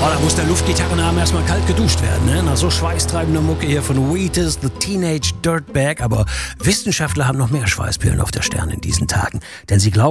Oh, da muss der Luftgitarrenarm erstmal kalt geduscht werden, ne? Nach so schweißtreibender Mucke hier von Wheatus, The Teenage Dirtbag. Aber Wissenschaftler haben noch mehr Schweißperlen auf der Stirn in diesen Tagen. Denn sie glauben,